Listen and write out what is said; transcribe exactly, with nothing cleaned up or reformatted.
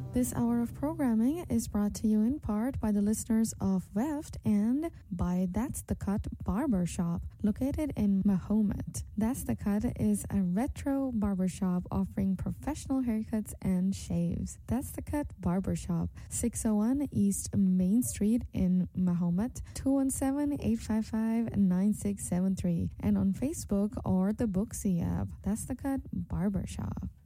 This hour of programming is brought to you in part by the listeners of W E F T and by That's the Cut Barbershop, located in Mahomet. That's the Cut is a retro barbershop offering professional haircuts and shaves. That's the Cut Barbershop, six oh one East Main Street in Mahomet, two one seven, eight five five, nine six seven three, and on Facebook or the Booksy app. That's the Cut Barbershop.